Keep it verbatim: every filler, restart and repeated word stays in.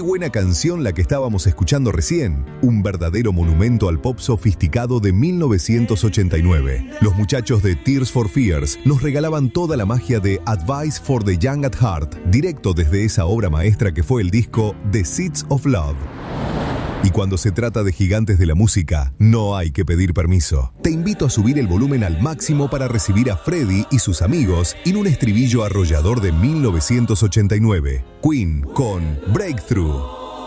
buena canción la que estábamos escuchando recién. Un verdadero monumento al pop sofisticado de mil novecientos ochenta y nueve. Los muchachos de Tears for Fears nos regalaban toda la magia de Advice for the Young at Heart, directo desde esa obra maestra que fue el disco The Seeds of Love. Y cuando se trata de gigantes de la música, no hay que pedir permiso. Te invito a subir el volumen al máximo para recibir a Freddie y sus amigos en un estribillo arrollador de mil novecientos ochenta y nueve. Queen con Breakthrough.